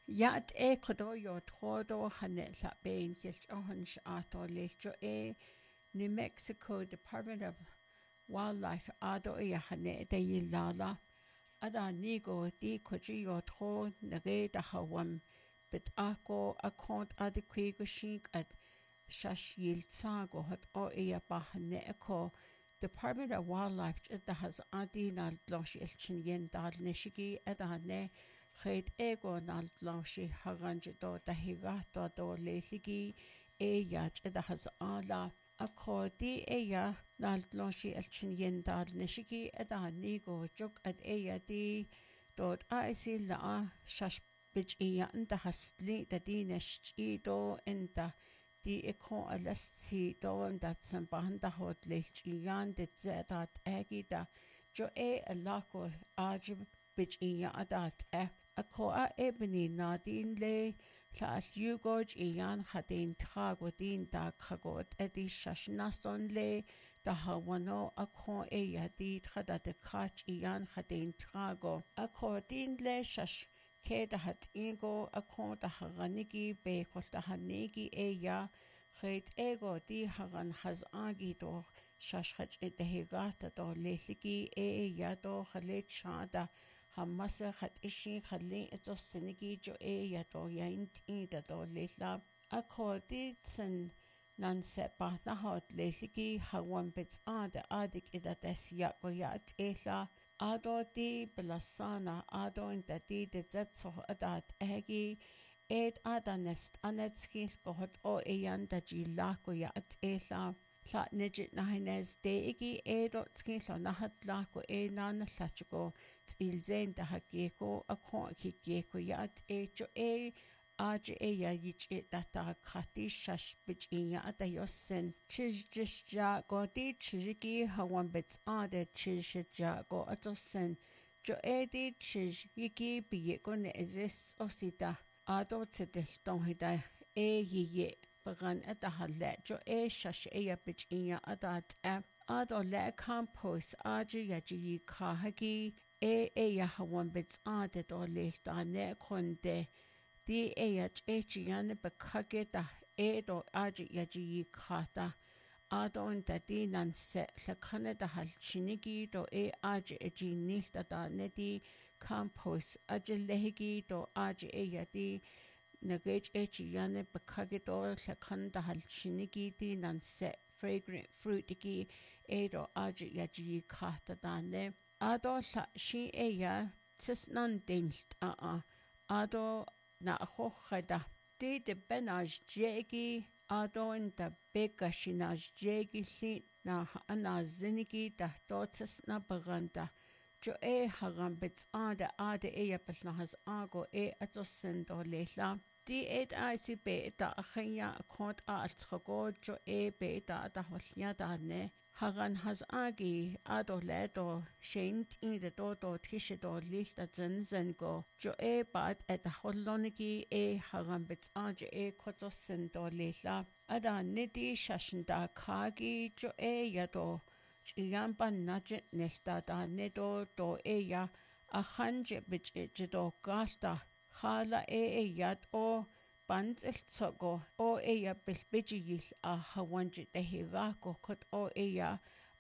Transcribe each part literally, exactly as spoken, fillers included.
Yat e kodo yo todo hanet la bain yelch ohunsh ato lecho e New Mexico Department of Wildlife ado e hane de yilala ada nigo di koji yo tro nage da hawam bit ako akont adekwi go shink at shash yil tsago hot o e bahane eko Department of Wildlife da has adi na losh ilchin yen dal nishigi ada ne Chyd ego nal laushi haranj do dahiga do do leligi e yaj edahas ala akodi e ya nal laushi elchin yendal nishigi edahani go juk ad e ya di dod aisi la shash bij iya inda hasli da di nesh i do inda di ekon alasti do inda tsambahan da hod lech iyan dit zedat egida jo e alako ajib bij iya adat e Ako a ebony nadin le la yugoj ian hadin tragwadin da kragot edi shashnason le da hawano ako e yadi trada de kach ian hadin trago ako din le shash ke da hat ingo ako da haranigi be kol da hanigi e ya Chyd ego di haran has agi do shash hach e dehigata do lehigi e ya do halet shada Hamasa hat ishi halin ito sinigi jo e ya do yaint i da do lehla. Akodi tsin nan se pa na hot lehigi hawan bits ade adik ida des ya go ya tehla. Ado di belasana ado in da di de zetso adat egi ed ada nest anetski gohot o e yan da ji la go ya tehla. La nijit na hines deigi edo tskilo na hat la ko e na na hlachugo ilzen da hakeko akon kikeko yat e jo e aj e ya yich e da ta khati shash bich ya da yosen chiz just ja go di chiziki hawan bits ade chiz ja go atosen jo e di chiz yiki bi ko ne exist osita ado tsedel ton hida e ye Bagan at the halle jo e shash e ya bich ya adat e ado le campus aji yaji kahagi e e ya hawan bits ade do le da ne konde di e ya echi yan bakage da e do aji yaji khata ado da di nan se lakane da hal chinigi do e aji eji nil da ne di campus aji lehigi do aji e ya di Nagage echi yane bakagidor lakanda halchinigi di nan set fragrant fruitigi edo aji yaji kata dane. Ado la shi eya tis nan dinst a a. Ado na hochada. Di de benaj jegi ado in da beka shinaj jegi li na ana zinigi da dotis na baganda. Jo e haram bits ade ade eya belnahas ago e atosendo lela. Di ed I si be da achenya akont a altrago jo e be da da holnya da ne haran has agi ado ledo shent in de do do tische do licht da zen go jo e bad et da hollonigi e haran bits age e kotos sen do lela ada nidi shashin da kagi jo e ya do chiyan ban najet nesta da ne do do e ya a hanje bit e do gasta Hala e e yad o bans el tsogo o e ya bilbijil a hawanji de hirako kot o e ya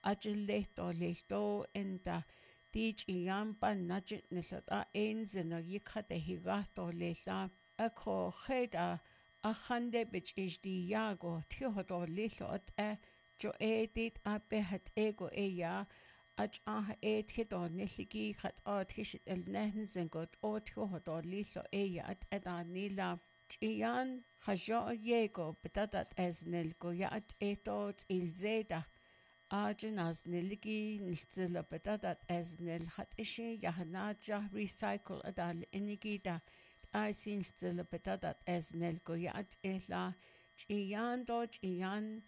ajileto leto enda dij iyam ban najit nisot a enzino yikha de hirato lela ako kheda a khande bich is di yago tihodo lilot e jo e dit a behat ego e ya Ach ah e hito niligi khat o tishit el nehen zengot o tio hodo lilo eya at eda nila. Chiyan hajo yego betadat eznel go ya at eto il zeda. Ajin az niligi nilzilo betadat eznel hat ishi yahanaja recycle adal inigida. Aisin nilzilo betadat eznel go ya at ela. Chiyan do chiyan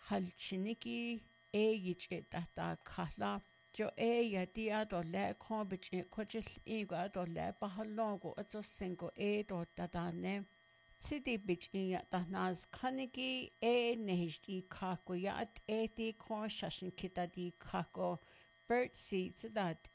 halchiniki e yich etata khala. Jo e ya dia do le kon bich kochil ingo do le bahalongo ato singo e do dadane Sidi bich ya tanaz kaniki e nehdi kako ya at e di kon shashin kita di kako bird seeds that